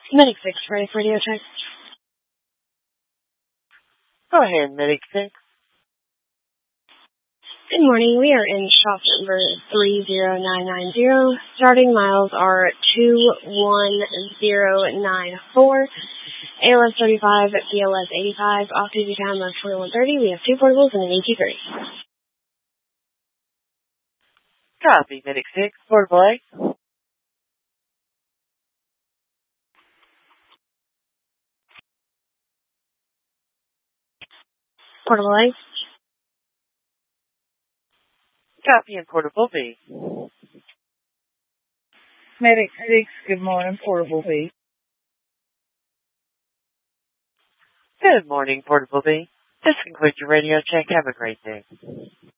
Medic 6, ready for radio check. Go ahead, Medic 6. Good morning. We are in shop number 30990. Starting miles are 21094. ALS 35, BLS 85. Off-duty time of 21:30. We have 2 portables and an ET3. Copy, Medic 6. Portable A. Portable A. Copy and Portable B. Medic 6, good morning, Portable B. Good morning, Portable B. This concludes your radio check. Have a great day.